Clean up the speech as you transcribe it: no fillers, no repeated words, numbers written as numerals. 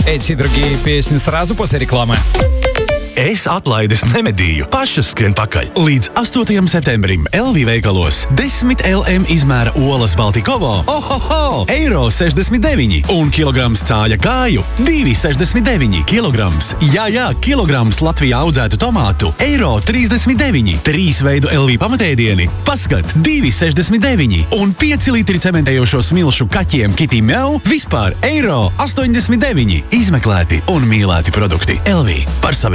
Эти и другие песни сразу после рекламы. Es atlaides nemedīju, pašas skrien pakaļ. Līdz 8. septembrim LV veikalos 10 LM izmēra olas Baltikovo €69 un kilograms cāļa kāju €2,69 kilograms. Jā, kilograms Latvijā audzētu tomātu €39. 3 veidu LV pamatēdieni paskat €2,69 un 5 litri cementējošo smilšu kaķiem Kitty Meow vispār €89. Izmeklēti un mīlēti produkti LV par savu.